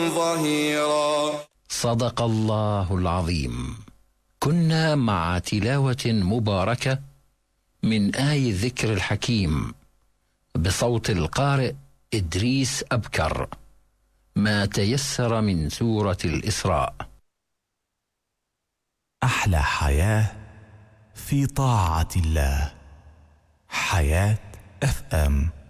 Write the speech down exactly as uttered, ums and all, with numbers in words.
ظهيرا. صدق الله العظيم. كنا مع تلاوة مباركة من آي الذكر الحكيم بصوت القارئ إدريس أبكر، ما تيسر من سورة الإسراء. أحلى حياة في طاعة الله. حياة اف ام.